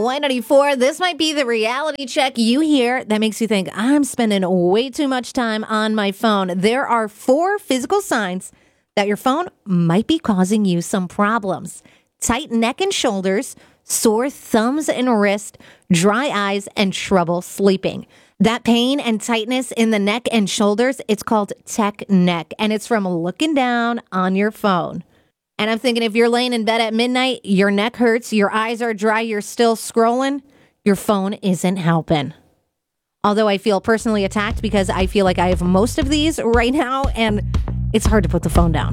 Y94. This might be the reality check you hear that makes you think, I'm spending way too much time on my phone. There are 4 physical signs that your phone might be causing you some problems. Tight neck and shoulders, sore thumbs and wrist, dry eyes, and trouble sleeping. That pain and tightness in the neck and shoulders, it's called tech neck, and it's from looking down on your phone. And I'm thinking if you're laying in bed at midnight, your neck hurts, your eyes are dry, you're still scrolling, your phone isn't helping. Although I feel personally attacked because I feel like I have most of these right now, and it's hard to put the phone down.